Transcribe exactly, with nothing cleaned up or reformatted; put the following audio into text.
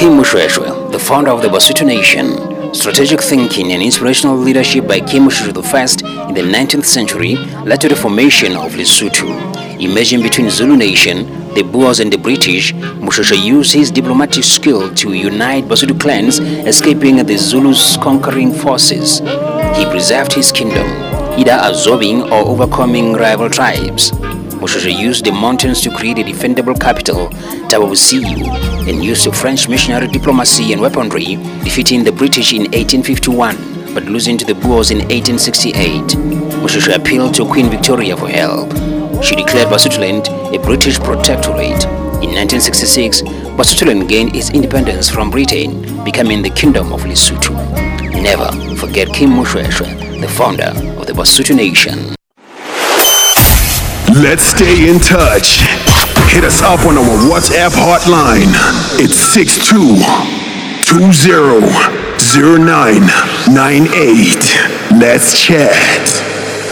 Kim Mushweshwe, the founder of the Basutu Nation. Strategic thinking and inspirational leadership by Kim Mushweshwe the First in the nineteenth century led to the formation of Lesotho. Emerging between Zulu Nation, the Boers and the British, Mushweshwe used his diplomatic skill to unite Basutu clans, escaping the Zulus' conquering forces. He preserved his kingdom, either absorbing or overcoming rival tribes. Mushweshwe used the mountains to create a defendable capital, Thaba Bosiu, and used the French missionary diplomacy and weaponry, defeating the British in eighteen fifty-one, but losing to the Boers in eighteen sixty-eight. Mushweshwe appealed to Queen Victoria for help. She declared Basutoland a British protectorate. In nineteen sixty-six, Basutoland gained its independence from Britain, becoming the Kingdom of Lesotho. Never forget Kim Mushweshwe, the founder of the Basutu Nation. Let's stay in touch. Hit us up on our WhatsApp hotline. It's six two two zero zero nine nine eight. Let's chat.